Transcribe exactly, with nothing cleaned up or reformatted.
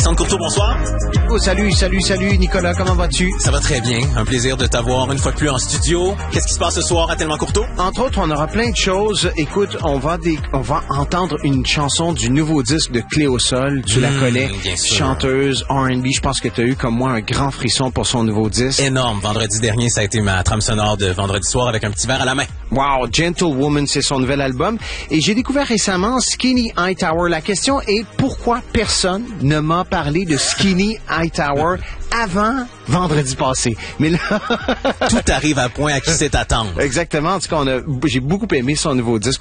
Alexandre Courteau, bonsoir. Oh, salut, salut, salut, Nicolas, comment vas-tu? Ça va très bien. Un plaisir de t'avoir une fois de plus en studio. Qu'est-ce qui se passe ce soir à Tellement Courteau? Entre autres, on aura plein de choses. Écoute, on va des, on va entendre une chanson du nouveau disque de Cléo Sol. Tu mmh, la connais? Bien sûr. Chanteuse R and B. Je pense que tu as eu, comme moi, un grand frisson pour son nouveau disque. Énorme. Vendredi dernier, ça a été ma trame sonore de vendredi soir avec un petit verre à la main. Wow, Gentlewoman, c'est son nouvel album. Et j'ai découvert récemment Skinny Hightower. La question est pourquoi personne ne m'a parlé de Skinny Hightower avant vendredi passé. Mais là... Tout arrive à point à qui sait attendre. Exactement. En tout cas, on a, j'ai beaucoup aimé son nouveau disque.